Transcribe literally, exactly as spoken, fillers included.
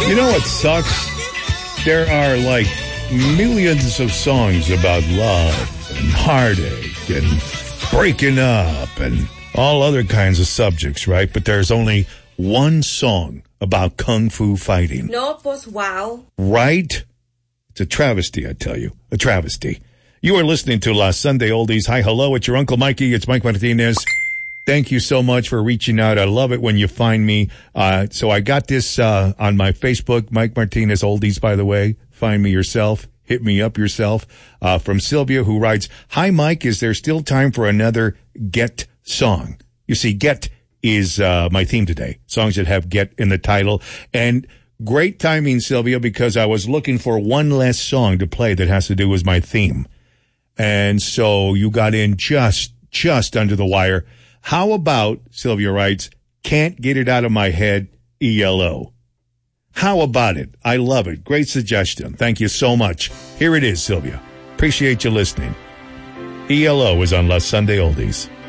You know what sucks? There are like millions of songs about love and heartache and breaking up and all other kinds of subjects, right? But there's only one song about kung fu fighting. No, pues wow. Right? It's a travesty, I tell you. A travesty. You are listening to La Sunday Oldies. Hi, hello, it's your Uncle Mikey. It's Mike Martinez. Thank you so much for reaching out. I love it when you find me. Uh, so I got this uh, on my Facebook, Mike Martinez Oldies, by the way. Find me yourself. Hit me up yourself. Uh, from Sylvia, who writes, "Hi, Mike. Is there still time for another Get song?" You see, Get is uh, my theme today. Songs that have Get in the title. And great timing, Sylvia, because I was looking for one less song to play that has to do with my theme. And so you got in just, just under the wire. How about, Sylvia writes, Can't Get It Out of My Head, E L O. How about it? I love it. Great suggestion. Thank you so much. Here it is, Sylvia. Appreciate you listening. E L O is on La Sunday Oldies.